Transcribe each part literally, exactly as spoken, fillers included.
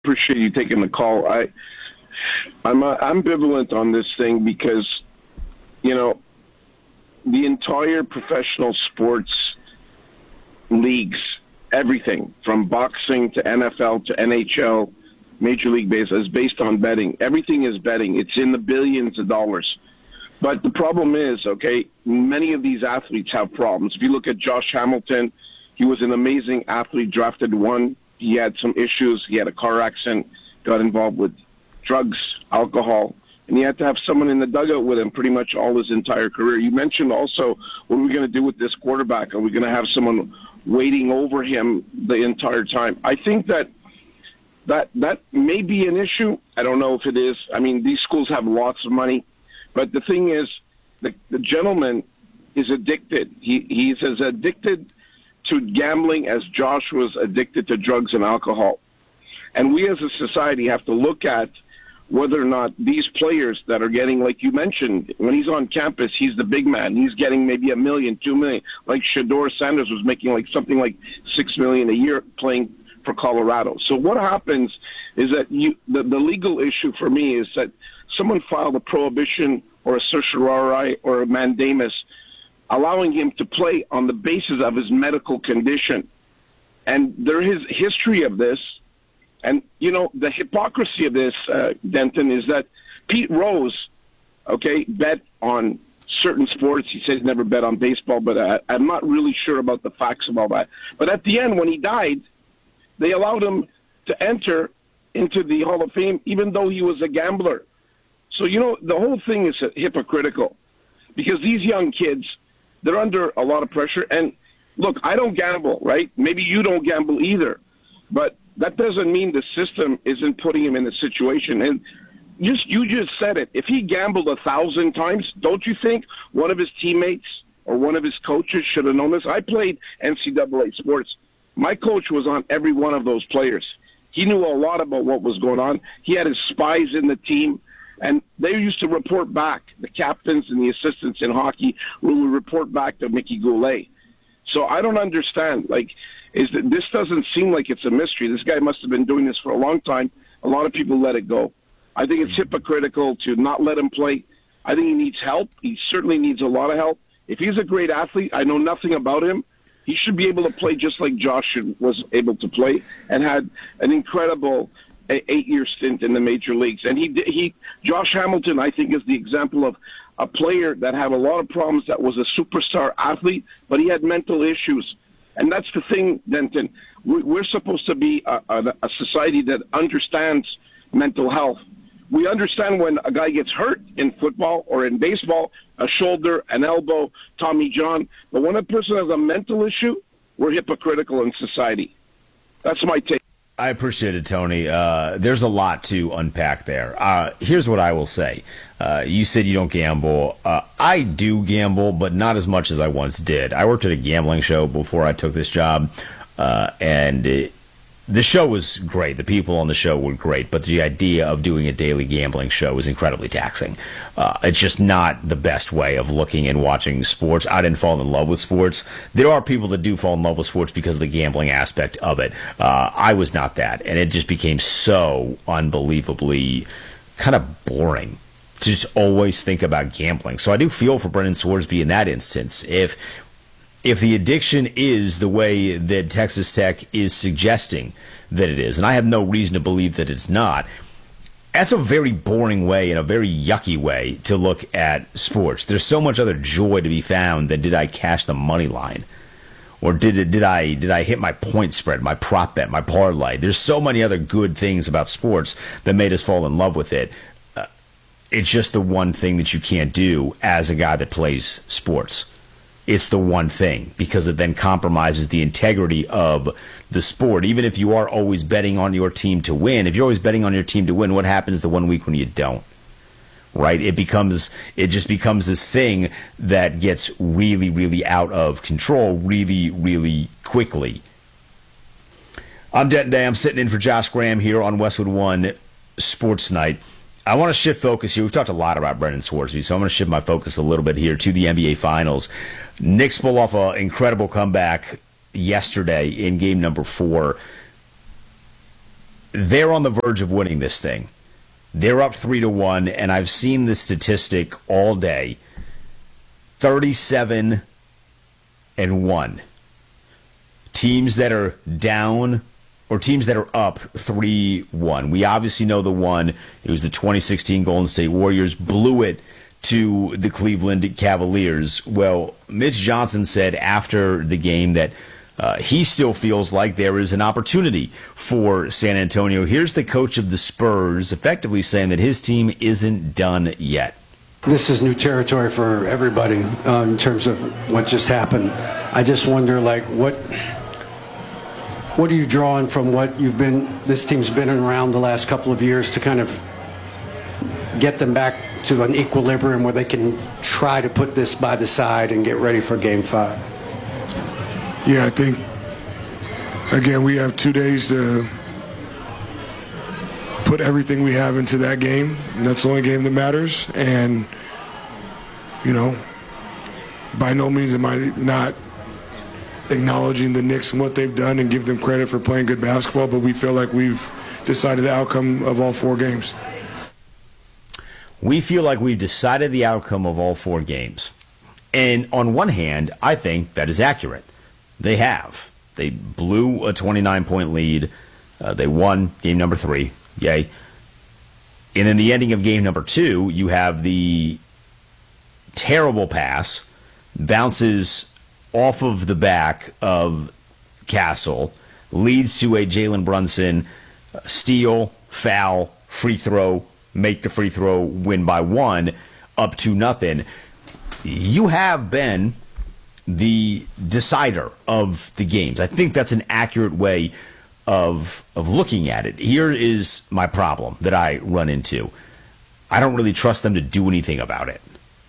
Appreciate you taking the call. I, I'm uh, ambivalent on this thing because, you know, the entire professional sports leagues, everything from boxing to N F L to N H L, Major League Baseball, is based on betting. Everything is betting. It's in the billions of dollars. But the problem is, okay, many of these athletes have problems. If you look at Josh Hamilton, he was an amazing athlete, drafted one. He had some issues. He had a car accident, got involved with drugs, alcohol, and he had to have someone in the dugout with him pretty much all his entire career. You mentioned also, what are we going to do with this quarterback? Are we going to have someone waiting over him the entire time? I think that that that may be an issue. I don't know if it is. I mean, these schools have lots of money, but the thing is, the, the gentleman is addicted. He he's as addicted to gambling as Josh was addicted to drugs and alcohol. And we as a society have to look at whether or not these players that are getting, like you mentioned, when he's on campus, he's the big man. He's getting maybe a million, two million. Like Shedeur Sanders was making like something like six million a year playing for Colorado. So what happens is that you, the, the legal issue for me is that someone filed a prohibition or a certiorari or a mandamus allowing him to play on the basis of his medical condition. And there is history of this. And, you know, the hypocrisy of this, uh, Denton, is that Pete Rose, okay, bet on certain sports. He said he never bet on baseball, but I, I'm not really sure about the facts of all that. But at the end, when he died, they allowed him to enter into the Hall of Fame, even though he was a gambler. So, you know, the whole thing is hypocritical because these young kids, they're under a lot of pressure. And look, I don't gamble, right? Maybe you don't gamble either. But that doesn't mean the system isn't putting him in a situation. And just you just said it. If he gambled a thousand times, don't you think one of his teammates or one of his coaches should have known this? I played N C double A sports. My coach was on every one of those players. He knew a lot about what was going on. He had his spies in the team. And they used to report back. The captains and the assistants in hockey will report back to Mickey Goulet. So I don't understand. Like, is that this doesn't seem like it's a mystery. This guy must have been doing this for a long time. A lot of people let it go. I think it's hypocritical to not let him play. I think he needs help. He certainly needs a lot of help. If he's a great athlete, I know nothing about him. He should be able to play just like Josh was able to play and had an incredible eight-year stint in the major leagues. And he, he, Josh Hamilton, I think, is the example of a player that had a lot of problems, that was a superstar athlete, but he had mental issues. And that's the thing, Denton. We're supposed to be a, a, a society that understands mental health. We understand when a guy gets hurt in football or in baseball, a shoulder, an elbow, Tommy John. But when a person has a mental issue, we're hypocritical in society. That's my take. I appreciate it, Tony. Uh, there's a lot to unpack there. Uh, here's what I will say. Uh, you said you don't gamble. Uh, I do gamble, but not as much as I once did. I worked at a gambling show before I took this job, uh, and it, the show was great. The people on the show were great, but the idea of doing a daily gambling show is incredibly taxing. Uh, it's just not the best way of looking and watching sports. I didn't fall in love with sports. There are people that do fall in love with sports because of the gambling aspect of it. Uh, I was not that, and it just became so unbelievably kind of boring to just always think about gambling. So I do feel for Brendan Swordsby in that instance. If If the addiction is the way that Texas Tech is suggesting that it is, and I have no reason to believe that it's not, that's a very boring way and a very yucky way to look at sports. There's so much other joy to be found than did I cash the money line, or did it, did I did I hit my point spread, my prop bet, my parlay. There's so many other good things about sports that made us fall in love with it. Uh, it's just the one thing that you can't do as a guy that plays sports. It's the one thing, because it then compromises the integrity of the sport. Even if you are always betting on your team to win, if you're always betting on your team to win, what happens the one week when you don't? Right? It becomes, it just becomes this thing that gets really, really out of control really, really quickly. I'm Denton Day. I'm sitting in for Josh Graham here on Westwood One Sports Night. I want to shift focus here. We've talked a lot about Brendan Swordsby, so I'm going to shift my focus a little bit here to the N B A Finals. Knicks pull off an incredible comeback yesterday in game number four. they're on the verge of winning this thing. They're up three to one, and I've seen this statistic all day. thirty-seven and one. Teams that are down or teams that are up three one. We obviously know the one. It was the twenty sixteen Golden State Warriors blew it to the Cleveland Cavaliers. Well, Mitch Johnson said after the game that uh, he still feels like there is an opportunity for San Antonio. Here's the coach of the Spurs effectively saying that his team isn't done yet. This is new territory for everybody uh, in terms of what just happened. I just wonder, like, what what are you drawing from what you've been, this team's been around the last couple of years to kind of get them back to an equilibrium where they can try to put this by the side and get ready for game five? Yeah, I think, again, we have two days to put everything we have into that game. And that's the only game that matters. And, you know, by no means am I not acknowledging the Knicks and what they've done and give them credit for playing good basketball, but we feel like we've decided the outcome of all four games. We feel like we've decided the outcome of all four games. And on one hand, I think that is accurate. They have. They blew a twenty-nine point lead. Uh, they won game number three. Yay. And in the ending of game number two, you have the terrible pass, bounces off of the back of Castle, leads to a Jalen Brunson steal, foul, free throw, make the free throw, win by one, up to nothing. You have been the decider of the games. I think that's an accurate way of of looking at it. Here is my problem that I run into. I don't really trust them to do anything about it.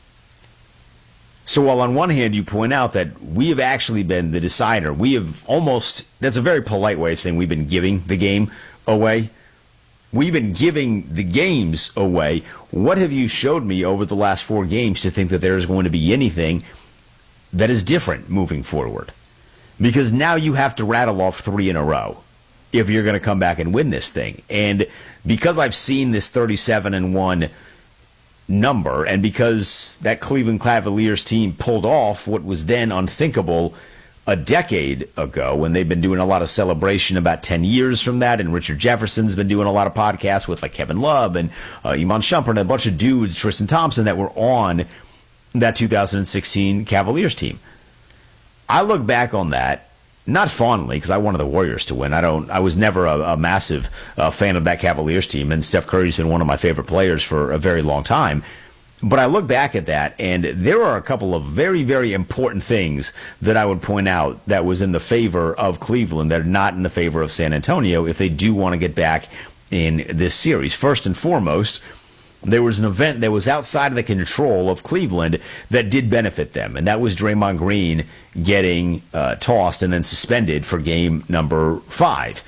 So while on one hand you point out that we have actually been the decider, we have almost, that's a very polite way of saying we've been giving the game away. We've been giving the games away. What have you showed me over the last four games to think that there is going to be anything that is different moving forward? Because now you have to rattle off three in a row if you're going to come back and win this thing. And because I've seen this thirty-seven and one number, and because that Cleveland Cavaliers team pulled off what was then unthinkable a decade ago, and they've been doing a lot of celebration about ten years from that, and Richard Jefferson's been doing a lot of podcasts with like Kevin Love and uh, Iman Shumpert and a bunch of dudes, Tristan Thompson, that were on that two thousand sixteen Cavaliers team. I look back on that not fondly because I wanted the Warriors to win. I don't. I was never a, a massive uh, fan of that Cavaliers team, and Steph Curry's been one of my favorite players for a very long time. But I look back at that, and there are a couple of very, very important things that I would point out that was in the favor of Cleveland that are not in the favor of San Antonio if they do want to get back in this series. First and foremost, there was an event that was outside of the control of Cleveland that did benefit them, and that was Draymond Green getting uh, tossed and then suspended for game number five.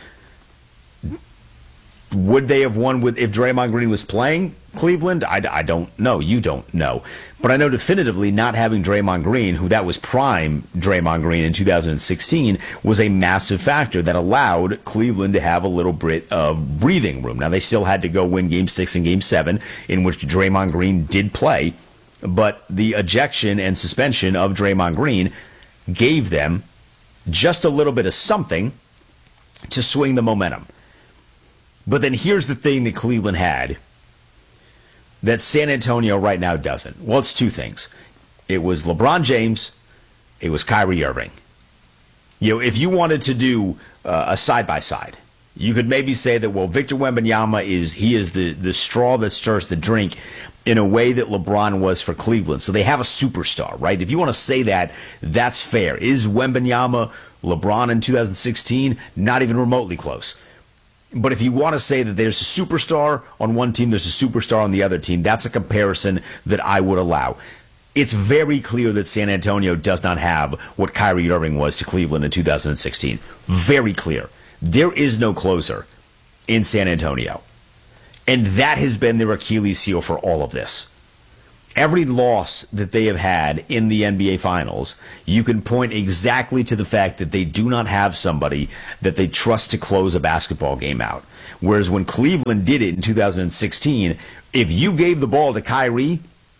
Would they have won with if Draymond Green was playing Cleveland? I, I don't know. You don't know. But I know definitively not having Draymond Green, who that was prime Draymond Green in two thousand sixteen, was a massive factor that allowed Cleveland to have a little bit of breathing room. Now, they still had to go win game six and game seven, in which Draymond Green did play. But the ejection and suspension of Draymond Green gave them just a little bit of something to swing the momentum. But then here's the thing that Cleveland had that San Antonio right now doesn't. Well, it's two things. It was LeBron James. It was Kyrie Irving. You know, if you wanted to do uh, a side-by-side, you could maybe say that, well, Victor Wembanyama is he is the, the straw that stirs the drink in a way that LeBron was for Cleveland. So they have a superstar, right? If you want to say that, that's fair. Is Wembanyama LeBron in two thousand sixteen? Not even remotely close. But if you want to say that there's a superstar on one team, there's a superstar on the other team, that's a comparison that I would allow. It's very clear that San Antonio does not have what Kyrie Irving was to Cleveland in two thousand sixteen. Very clear. There is no closer in San Antonio. And that has been their Achilles heel for all of this. every loss that they have had in the N B A Finals, you can point exactly to the fact that they do not have somebody that they trust to close a basketball game out. Whereas when Cleveland did it in two thousand sixteen, if you gave the ball to Kyrie,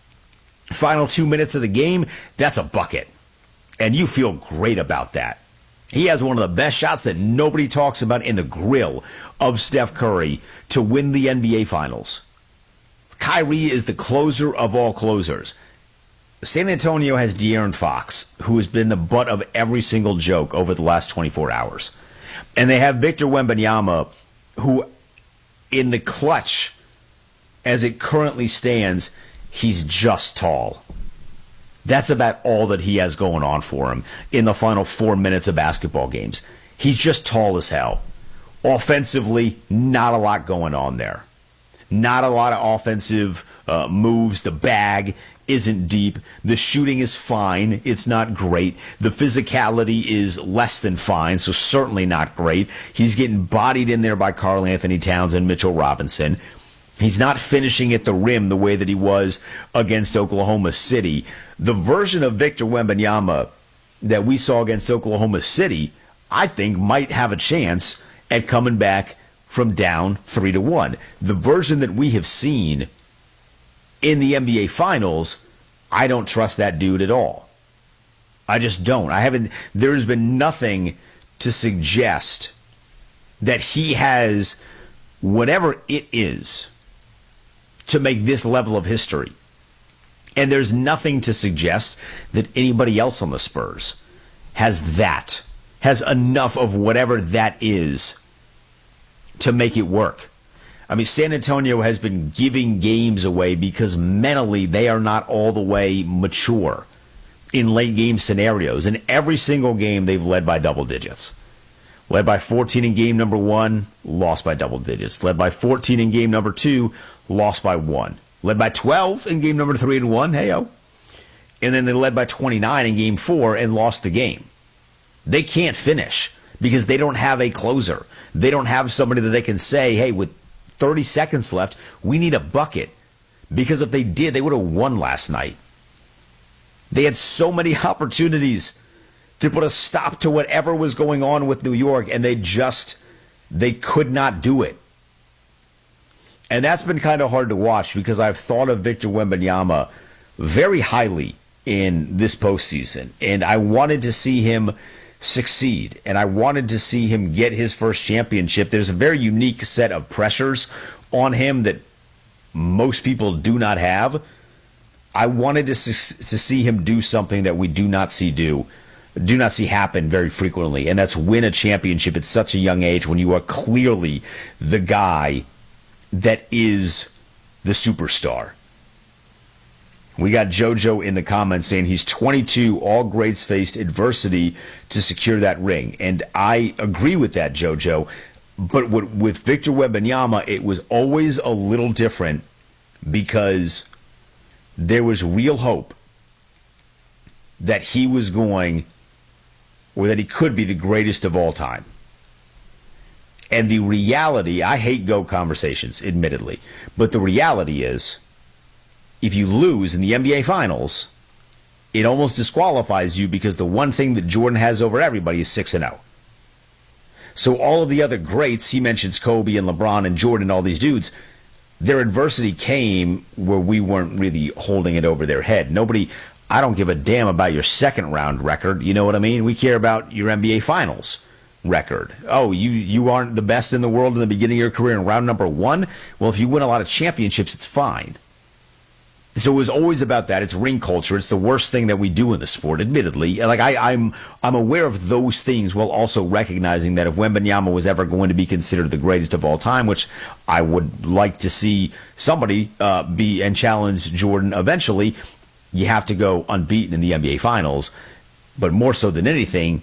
final two minutes of the game, that's a bucket. And you feel great about that. He has one of the best shots that nobody talks about in the grill of Steph Curry to win the N B A Finals. Kyrie is the closer of all closers. San Antonio has De'Aaron Fox, who has been the butt of every single joke over the last twenty-four hours. And they have Victor Wembanyama, who in the clutch, as it currently stands, he's just tall. That's about all that he has going on for him in the final four minutes of basketball games. He's just tall as hell. Offensively, not a lot going on there. Not a lot of offensive uh, moves. The bag isn't deep. The shooting is fine. It's not great. The physicality is less than fine, so certainly not great. He's getting bodied in there by Karl Anthony Towns and Mitchell Robinson. He's not finishing at the rim the way that he was against Oklahoma City. The version of Victor Wembanyama that we saw against Oklahoma City, I think, might have a chance at coming back from down three to one. The version that we have seen in the N B A Finals, I don't trust that dude at all. I just don't. I haven't. There's been nothing to suggest that he has whatever it is to make this level of history. And there's nothing to suggest that anybody else on the Spurs has that, has enough of whatever that is to make it work. I mean, San Antonio has been giving games away because mentally they are not all the way mature in late game scenarios. In every single game, they've led by double digits. Led by fourteen in game number one, lost by double digits. Led by fourteen in game number two, lost by one. Led by twelve in game number three and one, hey-o. And then they led by twenty-nine in game four and lost the game. They can't finish because they don't have a closer. They don't have somebody that they can say, hey, with thirty seconds left, we need a bucket. Because if they did, they would have won last night. They had so many opportunities to put a stop to whatever was going on with New York, and they just, they could not do it. And that's been kind of hard to watch because I've thought of Victor Wembanyama very highly in this postseason. And I wanted to see him succeed, and I wanted to see him get his first championship. There's a very unique set of pressures on him that most people do not have. I wanted to, to see him do something that we do not see do, do not see happen very frequently, and that's win a championship at such a young age when you are clearly the guy that is the superstar. We got JoJo in the comments saying he's twenty-two, all grades faced adversity to secure that ring. And I agree with that, JoJo. But with Victor Wembanyama, it was always a little different because there was real hope that he was going, or that he could be the greatest of all time. And the reality, I hate GOAT conversations, admittedly, but the reality is, if you lose in the N B A Finals, it almost disqualifies you because the one thing that Jordan has over everybody is six and oh. So all of the other greats, he mentions Kobe and LeBron and Jordan, all these dudes, their adversity came where we weren't really holding it over their head. Nobody, I don't give a damn about your second round record, you know what I mean? We care about your N B A Finals record. Oh, you, you aren't the best in the world in the beginning of your career in round number one? Well, if you win a lot of championships, it's fine. So it was always about that. It's ring culture. It's the worst thing that we do in the sport, admittedly. Like I, I'm I'm aware of those things while also recognizing that if Wembanyama was ever going to be considered the greatest of all time, which I would like to see somebody uh, be and challenge Jordan eventually, you have to go unbeaten in the N B A Finals. But more so than anything,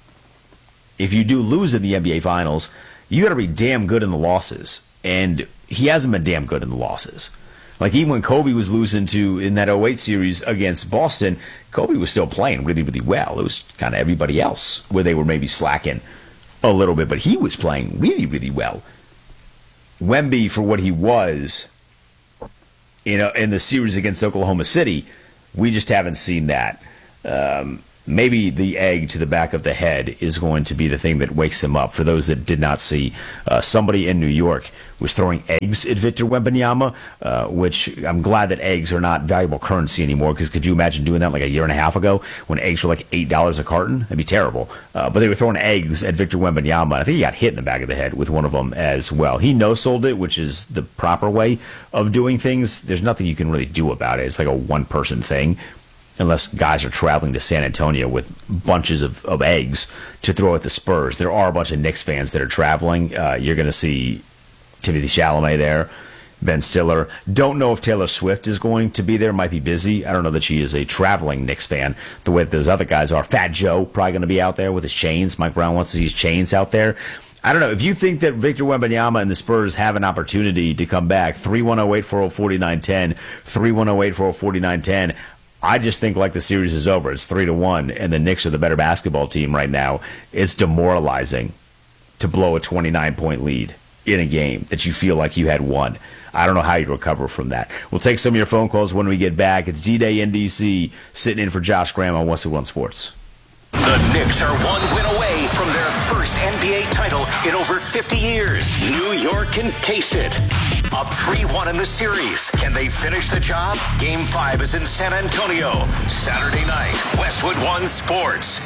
if you do lose in the N B A Finals, you got to be damn good in the losses. And he hasn't been damn good in the losses. Like, even when Kobe was losing to in that oh eight series against Boston, Kobe was still playing really, really well. It was kind of everybody else where they were maybe slacking a little bit, but he was playing really, really well. Wemby, for what he was You know, in the series against Oklahoma City, we just haven't seen that. Um, maybe the egg to the back of the head is going to be the thing that wakes him up. For those that did not see, uh, somebody in New York was throwing eggs at Victor Wembanyama, uh, which I'm glad that eggs are not valuable currency anymore, because could you imagine doing that like a year and a half ago when eggs were like eight dollars a carton? That'd be terrible. Uh, but they were throwing eggs at Victor Wembanyama. I think he got hit in the back of the head with one of them as well. He no-sold it, which is the proper way of doing things. There's nothing you can really do about it. It's like a one-person thing, unless guys are traveling to San Antonio with bunches of, of eggs to throw at the Spurs. There are a bunch of Knicks fans that are traveling. Uh, you're going to see Timothée Chalamet there, Ben Stiller. Don't know if Taylor Swift is going to be there. Might be busy. I don't know that she is a traveling Knicks fan the way that those other guys are. Fat Joe probably going to be out there with his chains. Mike Brown wants to see his chains out there. I don't know. If you think that Victor Wembanyama and the Spurs have an opportunity to come back, three one oh eight four oh four nine one oh, three one oh eight four oh four nine one oh, I just think like the series is over. It's three to one, and the Knicks are the better basketball team right now. It's demoralizing to blow a twenty-nine point lead in a game that you feel like you had won. I don't know how you recover from that. We'll take some of your phone calls when we get back. It's D-Day N D C sitting in for Josh Graham on West One Sports. The Knicks are one win away from their first N B A title in over fifty years. New York can taste it. Up three one in the series. Can they finish the job? Game five is in San Antonio. Saturday night, Westwood One Sports.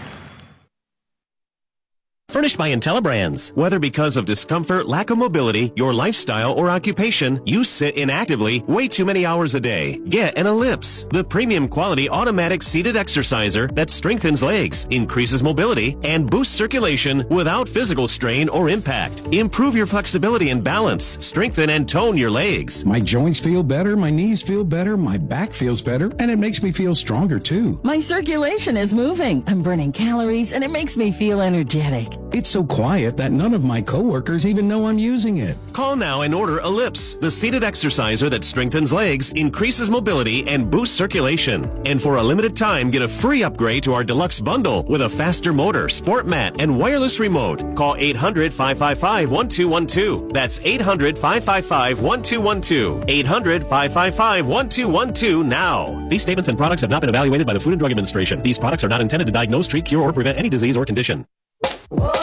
Furnished by IntelliBrands. Whether because of discomfort, lack of mobility, your lifestyle, or occupation, you sit inactively way too many hours a day. Get an Ellipse, the premium quality automatic seated exerciser that strengthens legs, increases mobility, and boosts circulation without physical strain or impact. Improve your flexibility and balance, strengthen and tone your legs. My joints feel better, my knees feel better, my back feels better, and it makes me feel stronger too. My circulation is moving. I'm burning calories, and it makes me feel energetic. It's so quiet that none of my coworkers even know I'm using it. Call now and order Ellipse, the seated exerciser that strengthens legs, increases mobility, and boosts circulation. And for a limited time, get a free upgrade to our deluxe bundle with a faster motor, sport mat, and wireless remote. Call eight hundred, five five five, one two one two. That's eight hundred, five five five, one two one two. eight hundred, five five five, one two one two now. These statements and products have not been evaluated by the Food and Drug Administration. These products are not intended to diagnose, treat, cure, or prevent any disease or condition.